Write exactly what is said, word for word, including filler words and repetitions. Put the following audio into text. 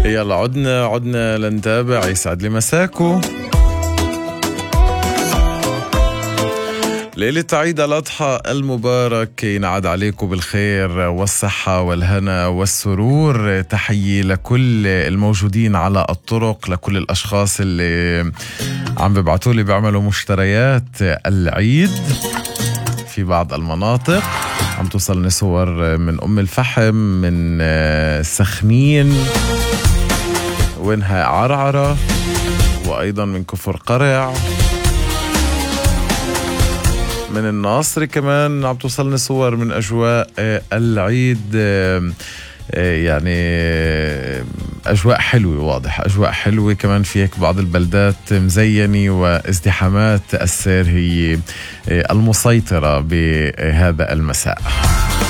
يلا عدنا عدنا لنتابع. يسعد لي مساكو. ليلة عيد الأضحى المبارك، ينعاد عليكم بالخير والصحة والهنا والسرور. تحية لكل الموجودين على الطرق، لكل الأشخاص اللي عم بيبعتوا لي بيعملوا مشتريات العيد في بعض المناطق. عم توصلني صور من أم الفحم، من سخنين، وينها عرعرة، وأيضا من كفر قرع، من الناصري كمان عم توصلني صور من أجواء العيد. يعني أجواء حلوة، واضح أجواء حلوة. كمان في هيك بعض البلدات مزينة وازدحامات السير هي المسيطرة بهذا المساء.